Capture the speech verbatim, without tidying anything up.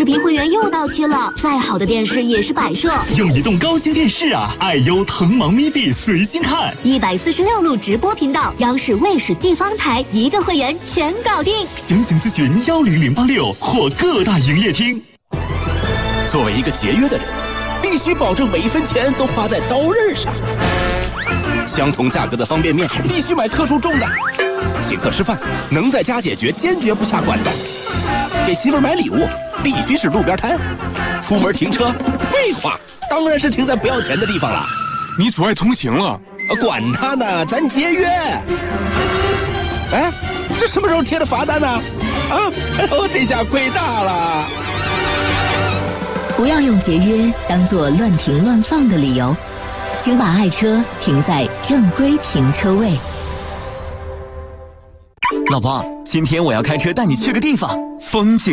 视频会员又到期了，再好的电视也是摆设。 用移动高清电视啊，爱优腾芒咪币随心看， 一百四十六路直播频道，央视、卫视、地方台一个会员全搞定。 详情咨询幺零零八六或各大营业厅。 作为一个节约的人，必须保证每一分钱都花在刀刃上。相同价格的方便面，必须买克数重的。请客吃饭，能在家解决，坚决不下馆子。给媳妇买礼物，必须是路边摊。出门停车，废话，当然是停在不要钱的地方了。 你阻碍通行了。 管他呢，咱节约。哎，这什么时候贴的罚单呢？啊，哎呦，这下亏大了。 不要用节约当作乱停乱放的理由，请把爱车停在正规停车位。 老婆，今天我要开车带你去个地方，风景